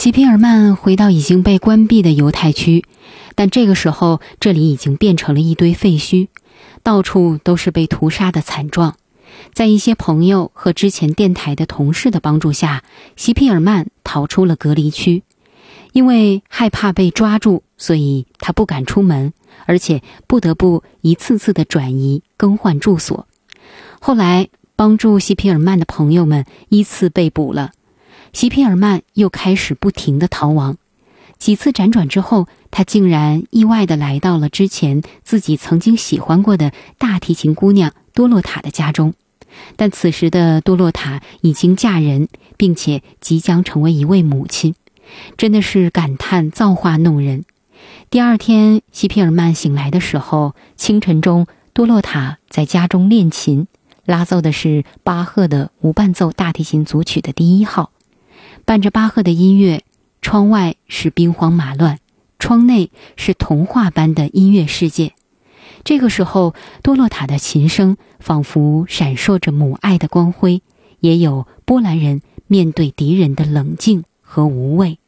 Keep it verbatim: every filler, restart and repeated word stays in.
西皮尔曼回到已经被关闭的犹太区，但这个时候这里已经变成了一堆废墟，到处都是被屠杀的惨状。在一些朋友和之前电台的同事的帮助下，西皮尔曼逃出了隔离区。因为害怕被抓住，所以他不敢出门，而且不得不一次次的转移更换住所。后来帮助西皮尔曼的朋友们依次被捕了，西皮尔曼又开始不停地逃亡。几次辗转之后，他竟然意外地来到了之前自己曾经喜欢过的大提琴姑娘多洛塔的家中。但此时的多洛塔已经嫁人，并且即将成为一位母亲，真的是感叹造化弄人。第二天西皮尔曼醒来的时候，清晨中多洛塔在家中练琴，拉奏的是巴赫的无伴奏大提琴组曲的第一号。伴着巴赫的音乐，窗外是兵荒马乱，窗内是童话般的音乐世界。这个时候，多洛塔的琴声仿佛闪烁着母爱的光辉，也有波兰人面对敌人的冷静和无畏。